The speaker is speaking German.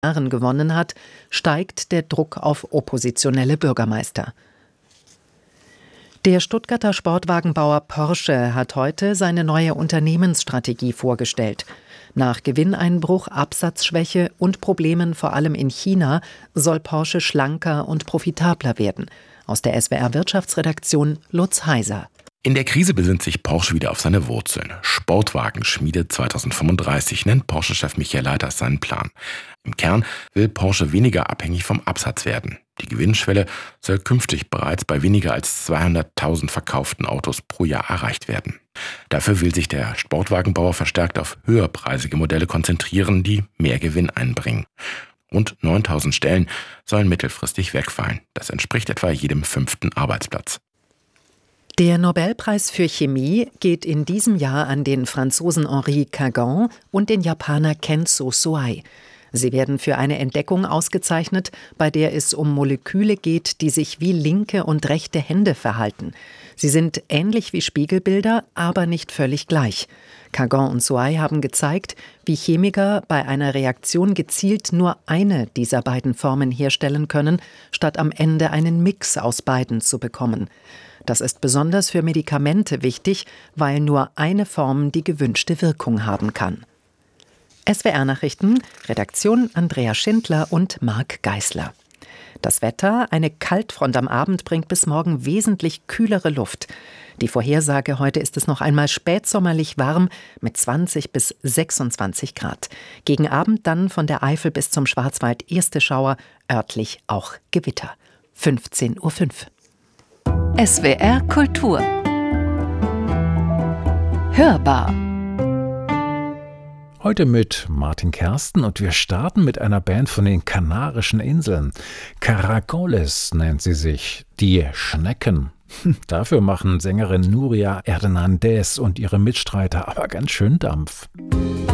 Jahren gewonnen hat, steigt der Druck auf oppositionelle Bürgermeister. Der Stuttgarter Sportwagenbauer Porsche hat heute seine neue Unternehmensstrategie vorgestellt. Nach Gewinneinbruch, Absatzschwäche und Problemen vor allem in China soll Porsche schlanker und profitabler werden. Aus der SWR-Wirtschaftsredaktion Lutz Heiser. In der Krise besinnt sich Porsche wieder auf seine Wurzeln. Sportwagenschmiede 2035 nennt Porsche-Chef Michael Leiters seinen Plan. Im Kern will Porsche weniger abhängig vom Absatz werden. Die Gewinnschwelle soll künftig bereits bei weniger als 200.000 verkauften Autos pro Jahr erreicht werden. Dafür will sich der Sportwagenbauer verstärkt auf höherpreisige Modelle konzentrieren, die mehr Gewinn einbringen. Rund 9.000 Stellen sollen mittelfristig wegfallen. Das entspricht etwa jedem 5. Arbeitsplatz. Der Nobelpreis für Chemie geht in diesem Jahr an den Franzosen Henri Cagan und den Japaner Kenzo Soei. Sie werden für eine Entdeckung ausgezeichnet, bei der es um Moleküle geht, die sich wie linke und rechte Hände verhalten. Sie sind ähnlich wie Spiegelbilder, aber nicht völlig gleich. Cagan und Soei haben gezeigt, wie Chemiker bei einer Reaktion gezielt nur eine dieser beiden Formen herstellen können, statt am Ende einen Mix aus beiden zu bekommen. Das ist besonders für Medikamente wichtig, weil nur eine Form die gewünschte Wirkung haben kann. SWR-Nachrichten, Redaktion Andrea Schindler und Marc Geisler. Das Wetter, eine Kaltfront am Abend bringt bis morgen wesentlich kühlere Luft. Die Vorhersage: heute ist es noch einmal spätsommerlich warm mit 20 bis 26 Grad. Gegen Abend dann von der Eifel bis zum Schwarzwald erste Schauer, örtlich auch Gewitter. 15:05 Uhr. SWR Kultur Hörbar. Heute mit Martin Kersten und wir starten mit einer Band von den Kanarischen Inseln. Caracoles nennt sie sich, die Schnecken. Dafür machen Sängerin Nuria Hernández und ihre Mitstreiter aber ganz schön Dampf.